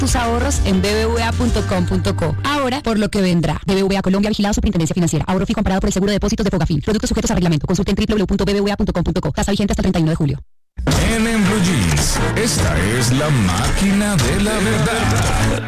tus ahorros en bbva.com.co. Ahora, por lo que vendrá. BBVA Colombia, vigilado Superintendencia Financiera. Ahorro fijo comparado por el seguro de depósitos de Fogafín. Productos sujetos a reglamento. Consulta en www.bbva.com.co. Tasa vigente hasta el 31 de julio. En Blue Jeans, esta es la máquina de la verdad.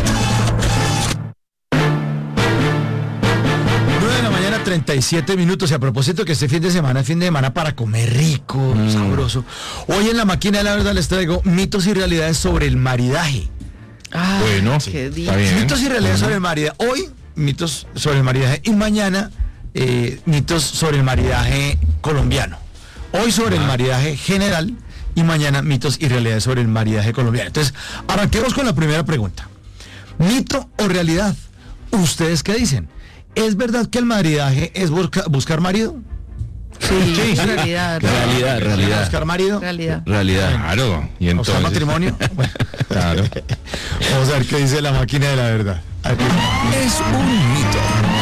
37 minutos, y a propósito que este fin de semana es fin de semana para comer rico, sabroso. Hoy en la máquina de la verdad les traigo mitos y realidades sobre el maridaje. Bueno, Sí. está bien. Mitos y realidades sobre el maridaje. Hoy, mitos sobre el maridaje, y mañana, mitos sobre el maridaje colombiano. Hoy sobre el maridaje general, y mañana mitos y realidades sobre el maridaje colombiano. Entonces, arranquemos con la primera pregunta. ¿Mito o realidad? ¿Ustedes qué dicen? ¿Es verdad que el maridaje es buscar marido? Sí, realidad. ¿Buscar marido? Realidad. Claro. Y entonces, ¿Buscar matrimonio? Bueno, claro. vamos a ver qué dice la máquina de la verdad. Es un mito.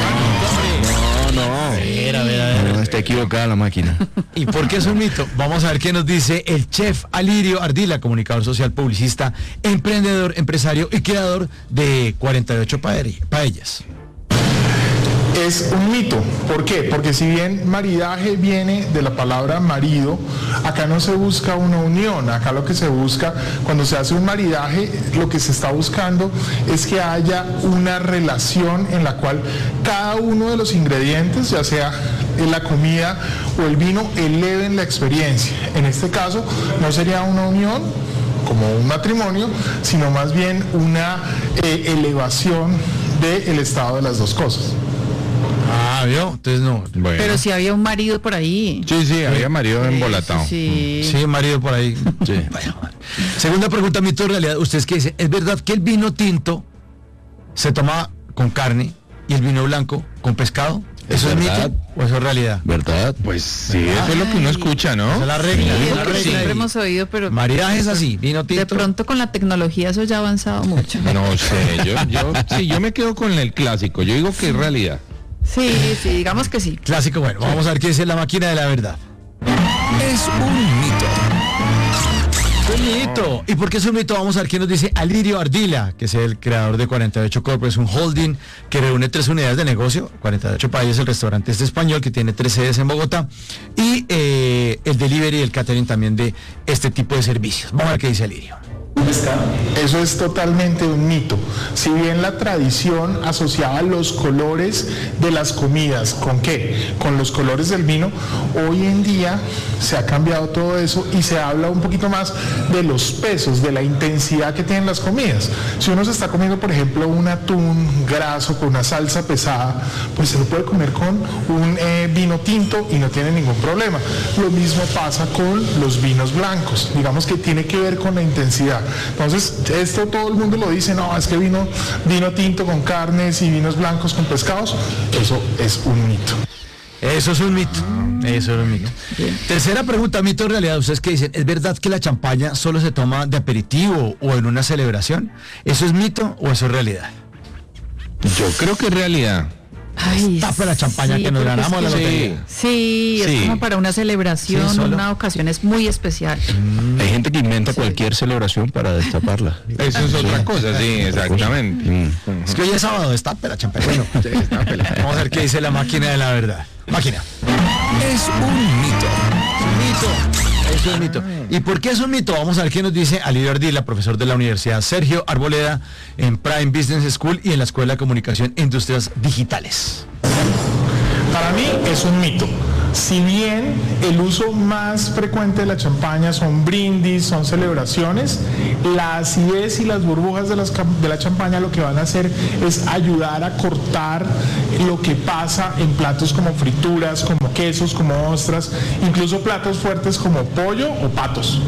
No. A ver. No, está equivocada la máquina. ¿Y por qué es un mito? Vamos a ver qué nos dice el chef Alirio Ardila, comunicador social, publicista, emprendedor, empresario y creador de 48 paellas. Es un mito. ¿Por qué? Porque si bien maridaje viene de la palabra marido, acá no se busca una unión. Acá lo que se busca, cuando se hace un maridaje, lo que se está buscando es que haya una relación en la cual cada uno de los ingredientes, ya sea en la comida o el vino, eleven la experiencia. En este caso, no sería una unión como un matrimonio, sino más bien una elevación del estado de las dos cosas. ¿Vio? Entonces no. Bueno. Pero si había un marido por ahí. Sí, había marido embolatado. Sí. Sí, marido por ahí. Sí. Bueno. Segunda pregunta, mito o realidad. ¿Ustedes qué dicen? ¿Es verdad que el vino tinto se toma con carne y el vino blanco con pescado? ¿Eso es verdad. mito o eso es realidad? ¿Verdad? Pues sí, eso es lo que uno escucha, ¿no? Esa es la regla. Sí, esa es es la lo que regla. siempre hemos oído, pero Maridaje es así, vino tinto. de pronto con la tecnología eso ya ha avanzado mucho. No sé, yo me quedo con el clásico. Yo digo que es realidad. Sí, digamos que sí. Clásico, bueno, vamos a ver qué dice la máquina de la verdad. Es un mito. ¡Es un mito! ¿Y por qué es un mito? Vamos a ver qué nos dice Alirio Ardila, que es el creador de 48 Corp, es un holding que reúne 3 unidades de negocio. 48 Paellas, el restaurante este español, que tiene 3 sedes en Bogotá, y el delivery y el catering también de este tipo de servicios. Vamos a ver qué dice Alirio. Eso es totalmente un mito. Si bien la tradición asociaba los colores de las comidas, ¿con qué? Con los colores del vino, hoy en día se ha cambiado todo eso y se habla un poquito más de los pesos, de la intensidad que tienen las comidas. Si uno se está comiendo, por ejemplo, un atún graso con una salsa pesada, pues se lo puede comer con un vino tinto y no tiene ningún problema. Lo mismo pasa con los vinos blancos. Digamos que tiene que ver con la intensidad. Entonces, esto todo el mundo lo dice, no, es que vino tinto con carnes y vinos blancos con pescados. Eso es un mito. Eso es un mito. Eso es un mito. Tercera pregunta, mito o realidad. ¿Ustedes qué dicen? ¿Es verdad que la champaña solo se toma de aperitivo o en una celebración? ¿Eso es mito o eso es realidad? Yo creo que es realidad. Ay, Tapa la champaña que nos porque ganamos la es que- lotería. Sí, Sí. es como para una celebración, Sí, solo. una ocasión es muy especial. Hay gente que inventa cualquier celebración para destaparla. Eso es otra cosa, sí, exactamente. Es que hoy es sábado, destape la champaña. Bueno, vamos a ver qué dice la máquina de la verdad. Máquina. Es un mito. Es un mito. Eso es un mito. ¿Y por qué es un mito? Vamos a ver qué nos dice Alirio Ardila, profesor de la Universidad Sergio Arboleda, en Prime Business School y en la Escuela de Comunicación e Industrias Digitales. Para mí es un mito. Si bien el uso más frecuente de la champaña son brindis, son celebraciones, la acidez y las burbujas de la champaña lo que van a hacer es ayudar a cortar lo que pasa en platos como frituras, como quesos, como ostras, incluso platos fuertes como pollo o patos.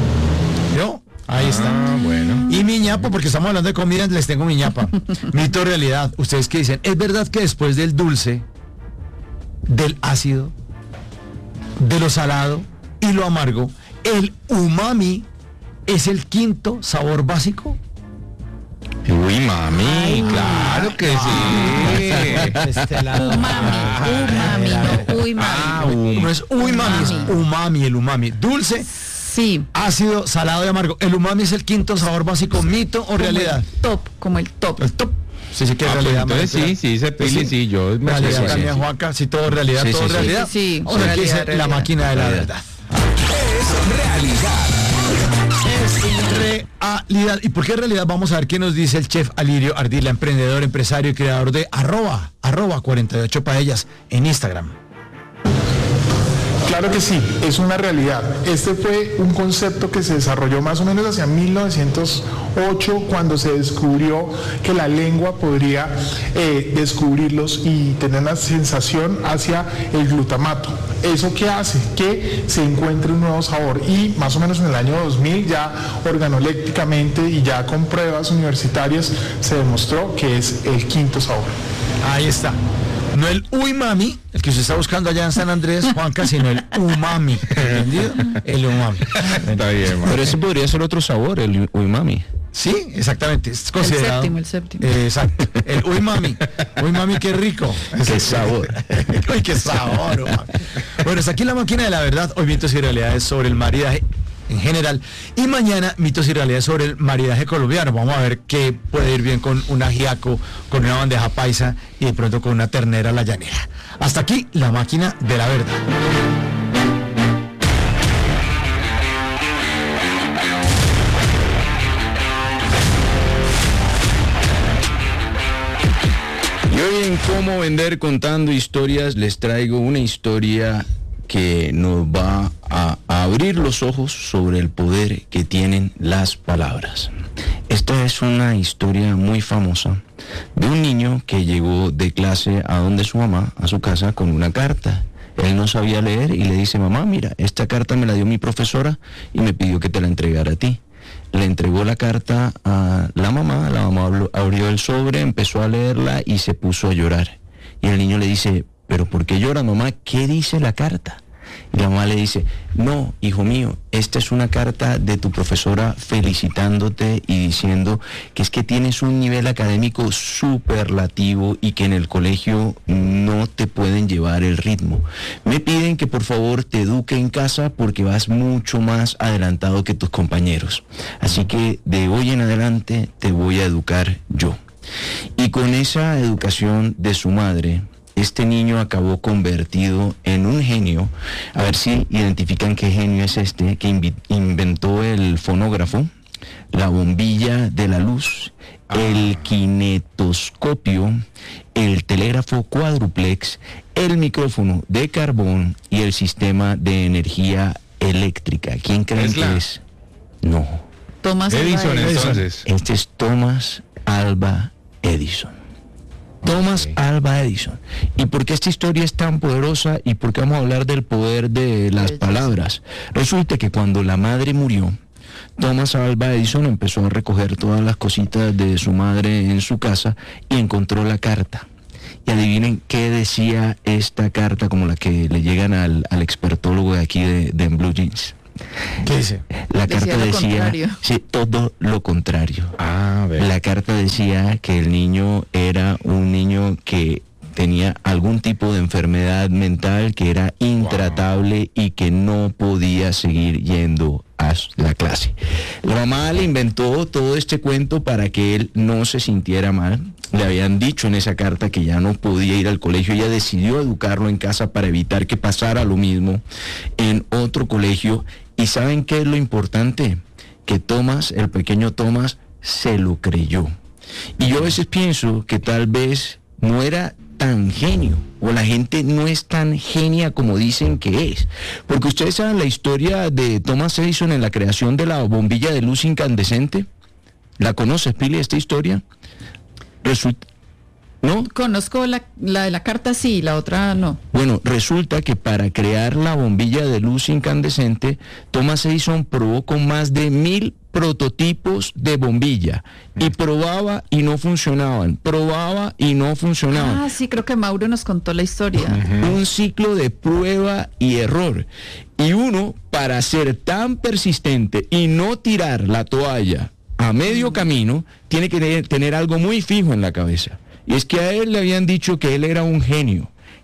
¿Yo? Ahí está. Bueno. Y mi ñapa, porque estamos hablando de comida, les tengo mi ñapa. Mito o realidad. ¿Ustedes qué dicen? ¿Es verdad que después del dulce, del ácido, de lo salado y lo amargo, el umami es el quinto sabor básico? Uy, mami, claro que sí. Este lado. Umami, no uy, mami. No es uy mami, es umami, el umami. Dulce, Sí. Ácido, salado y amargo. ¿El umami es el quinto sabor básico, mito o realidad? Como el top. El top. Sí, sí que es realidad. Entonces sí, se pili, sí, yo me Realidad asocio, también, sí. Juanca, sí, todo realidad, Sí, todo sí, realidad. sí. O sea, aquí dice Realidad. la máquina de la verdad. Es realidad. Es realidad. ¿Y por qué realidad? Vamos a ver qué nos dice el chef Alirio Ardila, emprendedor, empresario y creador de arroba 48 paellas en Instagram. Claro que sí, es una realidad. Este fue un concepto que se desarrolló más o menos hacia 1908, cuando se descubrió que la lengua podría descubrirlos y tener una sensación hacia el glutamato. ¿Eso qué hace? Que se encuentre un nuevo sabor. Y más o menos en el año 2000, ya organolépticamente y ya con pruebas universitarias, se demostró que es el quinto sabor. Ahí está. No el umami, el que usted está buscando allá en San Andrés, Juanca, sino el umami. ¿Entendido? El umami. Está bien, man. Pero ese podría ser otro sabor, el umami. Sí, exactamente. Es considerado. El séptimo. Exacto. El umami. Umami, qué rico. Qué sabor. Uy, qué sabor. Umami. Bueno, está aquí la máquina de la verdad. Hoy mitos y realidades sobre el maridaje en general. Y mañana mitos y realidades sobre el maridaje colombiano. Vamos a ver qué puede ir bien con un ajiaco, con una bandeja paisa y de pronto con una ternera a la llanera. Hasta aquí la máquina de la verdad. Y hoy en Cómo Vender Contando Historias les traigo una historia que nos va a abrir los ojos sobre el poder que tienen las palabras. Esta es una historia muy famosa de un niño que llegó de clase a donde su mamá, a su casa, con una carta. Él no sabía leer y le dice: mamá, mira, esta carta me la dio mi profesora y me pidió que te la entregara a ti. Le entregó la carta a la mamá abrió el sobre, empezó a leerla y se puso a llorar. Y el niño le dice: ¿pero por qué llora, mamá? ¿Qué dice la carta? Y la mamá le dice: no, hijo mío, esta es una carta de tu profesora felicitándote y diciendo que es que tienes un nivel académico superlativo y que en el colegio no te pueden llevar el ritmo. Me piden que por favor te eduque en casa porque vas mucho más adelantado que tus compañeros. Así que de hoy en adelante te voy a educar yo. Y con esa educación de su madre, este niño acabó convertido en un genio. A ver si identifican qué genio es este, que inventó el fonógrafo, la bombilla de la luz, el kinetoscopio, el telégrafo cuádruplex, el micrófono de carbón y el sistema de energía eléctrica. ¿Quién creen que es? No. Thomas Edison, Alva Edison. entonces. Este es Thomas Alva Edison. Thomas Alva Edison. ¿Y por qué esta historia es tan poderosa y por qué vamos a hablar del poder de las palabras? Resulta que cuando la madre murió, Thomas Alva Edison empezó a recoger todas las cositas de su madre en su casa y encontró la carta. Y adivinen qué decía esta carta, como la que le llegan al expertólogo de aquí de en Blue Jeans. ¿Qué dice? La carta decía sí, todo lo contrario. La carta decía que el niño era un niño que tenía algún tipo de enfermedad mental, que era intratable y que no podía seguir yendo a la clase. La mamá le inventó todo este cuento para que él no se sintiera mal. Le habían dicho en esa carta que ya no podía ir al colegio. Ella decidió educarlo en casa para evitar que pasara lo mismo en otro colegio. ¿Y saben qué es lo importante? Que Thomas, el pequeño Thomas, se lo creyó. Y yo a veces pienso que tal vez no era tan genio, o la gente no es tan genia como dicen que es. Porque ustedes saben la historia de Thomas Edison en la creación de la bombilla de luz incandescente. ¿La conoces, Pili, esta historia? Resulta... ¿No? Conozco la de la carta, sí, la otra no. Bueno, resulta que para crear la bombilla de luz incandescente, Thomas Edison probó con más de 1000 prototipos de bombilla y probaba y no funcionaban, probaba y no funcionaban. Ah, sí, creo que Mauro nos contó la historia. Un ciclo de prueba y error. Y uno, para ser tan persistente y no tirar la toalla a medio camino, tiene que tener algo muy fijo en la cabeza. Y es que a él le habían dicho que él era un genio,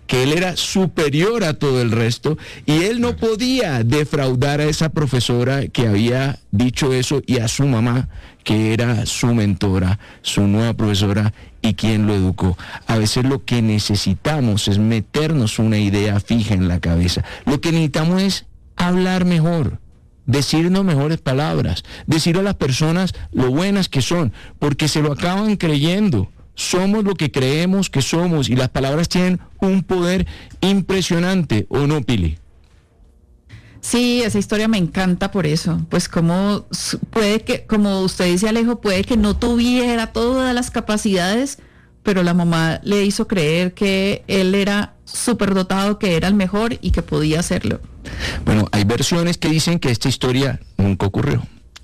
que él era superior a todo el resto y él no podía defraudar a esa profesora que había dicho eso y a su mamá, que era su mentora, su nueva profesora y quien lo educó. A veces lo que necesitamos es meternos una idea fija en la cabeza. Lo que necesitamos es hablar mejor, decirnos mejores palabras, decir a las personas lo buenas que son, porque se lo acaban creyendo. Somos lo que creemos que somos y las palabras tienen un poder impresionante, ¿o no, Pili? Sí, esa historia me encanta por eso. Pues como puede que, como usted dice, Alejo, puede que no tuviera todas las capacidades, pero la mamá le hizo creer que él era superdotado, que era el mejor y que podía hacerlo. Bueno, hay versiones que dicen que esta historia nunca ocurrió.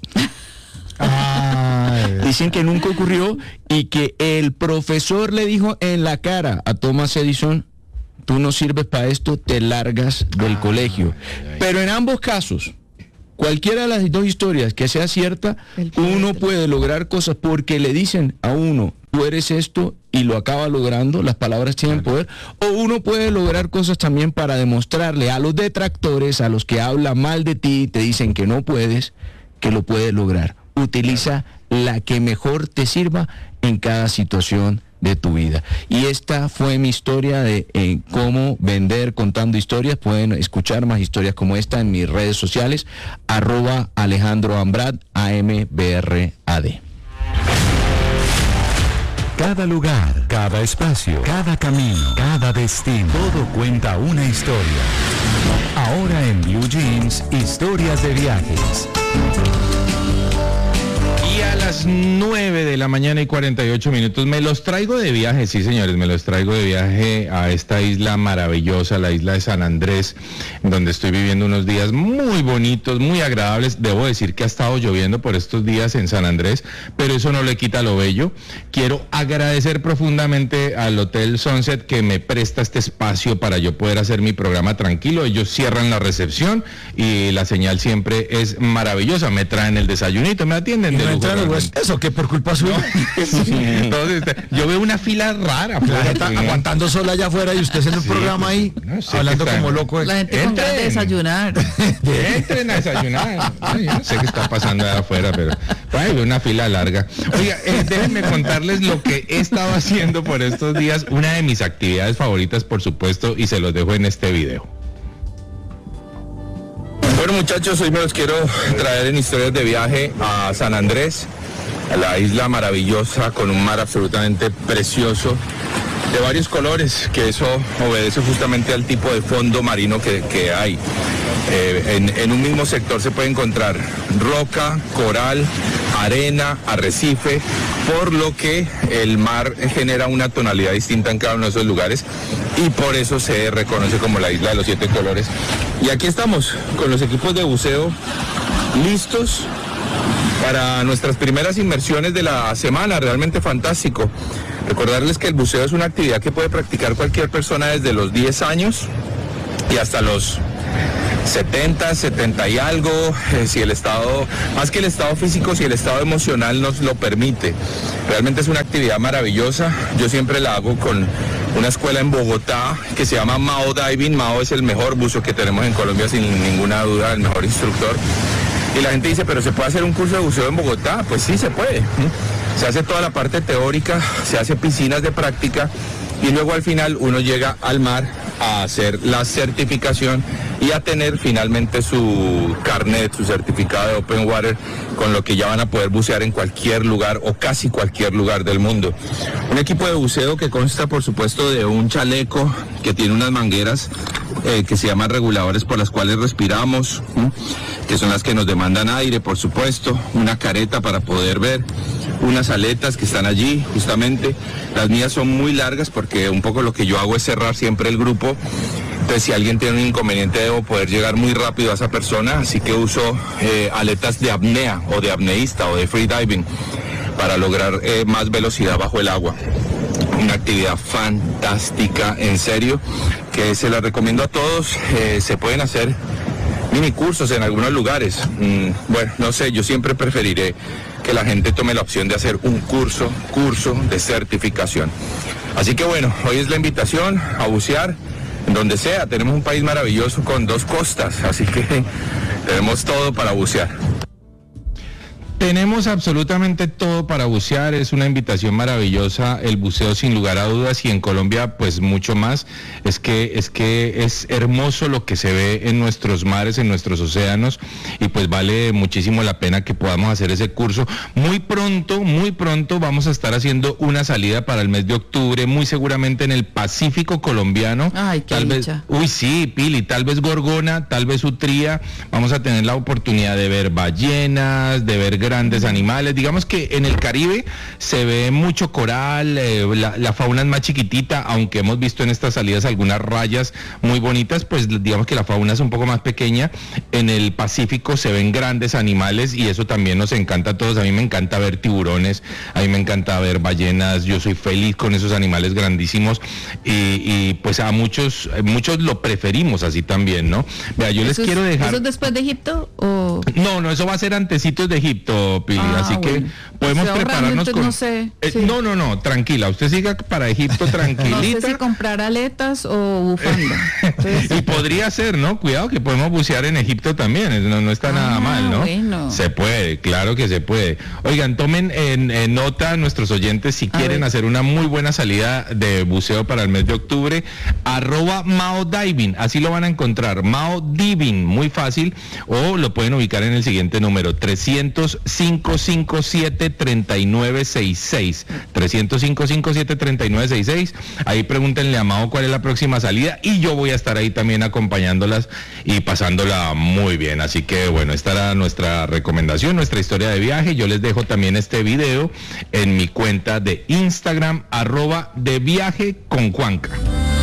Dicen que nunca ocurrió y que el profesor le dijo en la cara a Thomas Edison: tú no sirves para esto, te largas del colegio. Pero en ambos casos, cualquiera de las dos historias que sea cierta, uno puede lograr cosas porque le dicen a uno: tú eres esto, y lo acaba logrando. Las palabras tienen poder. O uno puede lograr cosas también para demostrarle a los detractores, a los que hablan mal de ti, te dicen que no puedes, que lo puedes lograr. Utiliza la que mejor te sirva en cada situación de tu vida. Y esta fue mi historia de cómo vender contando historias. Pueden escuchar más historias como esta en mis redes sociales, @AlejandroAmbrad, AMBRAD. Cada lugar, cada espacio, cada camino, cada destino, todo cuenta una historia. Ahora en Blue Jeans, historias de viajes. Y a las 9 de la mañana y 48 minutos me los traigo de viaje, sí señores, me los traigo de viaje a esta isla maravillosa, la isla de San Andrés, donde estoy viviendo unos días muy bonitos, muy agradables. Debo decir que ha estado lloviendo por estos días en San Andrés, pero eso no le quita lo bello. Quiero agradecer profundamente al Hotel Sunset que me presta este espacio para yo poder hacer mi programa tranquilo. Ellos cierran la recepción y la señal siempre es maravillosa. Me traen el desayunito, me atienden de lujo. Eso, que por culpa suya. Entonces, yo veo una fila rara. La gente aguantando sola allá afuera y usted haciendo un programa ahí, hablando como loco. La gente con ganas de desayunar. Entren a desayunar. Ay, yo no sé qué está pasando allá afuera, pero hay una fila larga. Oiga, déjenme contarles lo que he estado haciendo por estos días. Una de mis actividades favoritas, por supuesto, y se los dejo en este video. Bueno muchachos, hoy me los quiero traer en historias de viaje a San Andrés, a la isla maravillosa con un mar absolutamente precioso, de varios colores, que eso obedece justamente al tipo de fondo marino que hay. En un mismo sector se puede encontrar roca, coral, arena, arrecife, por lo que el mar genera una tonalidad distinta en cada uno de esos lugares y por eso se reconoce como la isla de los 7 colores. Y aquí estamos con los equipos de buceo listos para nuestras primeras inmersiones de la semana. Realmente fantástico. Recordarles que el buceo es una actividad que puede practicar cualquier persona desde los 10 años y hasta los 70, 70 y algo, si el estado, más que el estado físico, si el estado emocional nos lo permite. Realmente es una actividad maravillosa. Yo siempre la hago con una escuela en Bogotá que se llama Mao Diving. Mao es el mejor buzo que tenemos en Colombia, sin ninguna duda, el mejor instructor. Y la gente dice, pero ¿se puede hacer un curso de buceo en Bogotá? Pues sí, se puede. Se hace toda la parte teórica, se hace piscinas de práctica y luego al final uno llega al mar a hacer la certificación y a tener finalmente su carnet, su certificado de Open Water, con lo que ya van a poder bucear en cualquier lugar o casi cualquier lugar del mundo. Un equipo de buceo que consta por supuesto de un chaleco que tiene unas mangueras que se llaman reguladores por las cuales respiramos, que son las que nos demandan aire, por supuesto, una careta para poder ver, unas aletas que están allí justamente. Las mías son muy largas porque un poco lo que yo hago es cerrar siempre el grupo. Entonces si alguien tiene un inconveniente debo poder llegar muy rápido a esa persona, así que uso aletas de apnea o de apneísta o de free diving para lograr más velocidad bajo el agua. Una actividad fantástica, en serio, que se la recomiendo a todos. Se pueden hacer mini cursos en algunos lugares. Bueno, no sé, yo siempre preferiré que la gente tome la opción de hacer un curso de certificación. Así que bueno, hoy es la invitación a bucear donde sea. Tenemos un país maravilloso con 2 costas, así que tenemos todo para bucear. Tenemos absolutamente todo para bucear, es una invitación maravillosa, el buceo sin lugar a dudas, y en Colombia pues mucho más. Es que es hermoso lo que se ve en nuestros mares, en nuestros océanos, y pues vale muchísimo la pena que podamos hacer ese curso. Muy pronto vamos a estar haciendo una salida para el mes de octubre, muy seguramente en el Pacífico colombiano. Ay, qué tal dicha. vez, uy sí, Pili, tal vez Gorgona, tal vez Utría, vamos a tener la oportunidad de ver ballenas, de ver grandes animales. Digamos que en el Caribe se ve mucho coral, la fauna es más chiquitita, aunque hemos visto en estas salidas algunas rayas muy bonitas, pues digamos que la fauna es un poco más pequeña. En el Pacífico se ven grandes animales y eso también nos encanta a todos. A mí me encanta ver tiburones, a mí me encanta ver ballenas, yo soy feliz con esos animales grandísimos y pues a muchos lo preferimos así también, ¿no? Vea, yo les quiero dejar... ¿Eso es después de Egipto o...? No, eso va a ser antecitos de Egipto, Pili, así que podemos prepararnos con... No sé. Sí. No, tranquila, usted siga para Egipto tranquilita. No sé si comprar aletas o bufanda. Y podría ser, ¿no? Cuidado que podemos bucear en Egipto también, no está nada mal, ¿no? Bueno. Se puede, claro que se puede. Oigan, tomen en nota nuestros oyentes si quieren hacer una muy buena salida de buceo para el mes de octubre, @MaoDiving, así lo van a encontrar, MaoDiving, muy fácil, o lo pueden ubicar en el siguiente número, 300-557-3966, 300-557-3966, ahí pregúntenle a Mao cuál es la próxima salida y yo voy a estar ahí también acompañándolas y pasándola muy bien. Así que bueno, esta era nuestra recomendación, nuestra historia de viaje. Yo les dejo también este video en mi cuenta de Instagram, @deviajeconjuanca.